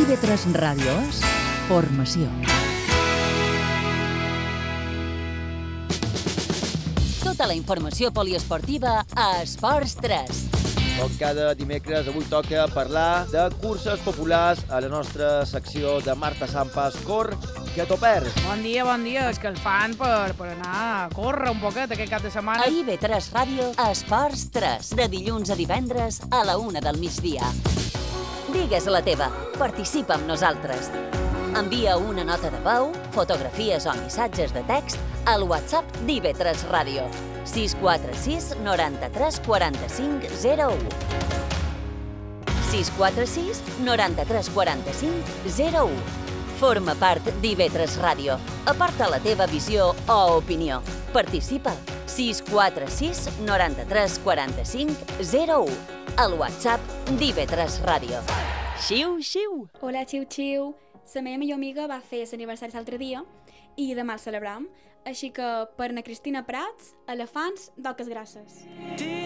IB3 Ràdio és formació. Tota la informació poliesportiva a Esports 3. Com cada dimecres, avui toca parlar de curses populars a la nostra secció de Marta Sampas. Cor, que t'ho perds. Bon dia, escalfant per anar a córrer un poquet aquest cap de setmana. A IB3 Ràdio, Esports 3, de dilluns a divendres a la 1 del migdia. Digues la teva, participa amb nosaltres. Envia una nota de veu, fotografies o missatges de text al WhatsApp d'IB3 Ràdio. 646 93 45 01. 646 93 45 01. Forma part d'IB3 Ràdio. Aporta la teva visió o opinió. Participa. 646 93 45 01. Al WhatsApp d'IB3 Ràdio. Xiu, xiu. Hola, xiu, xiu. La meva millor amiga va fer l'aniversari l'altre dia i demà el celebram. Així que per na Cristina Prats, elefants, doques grasses.